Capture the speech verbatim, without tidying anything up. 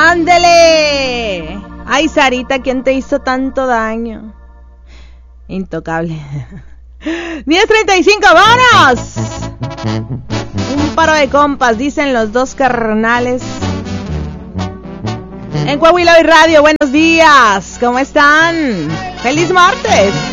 ¡Ándele! Ay, Sarita, ¿quién te hizo tanto daño? Intocable. diez treinta y cinco, ¡vámonos! Un paro de compas, dicen los dos carnales. En Coahuila Hoy Radio, buenos días. ¿Cómo están? ¡Feliz martes!